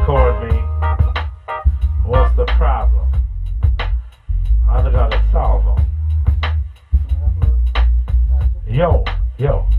record me. What's the problem? I gotta solve them. Yo, yo.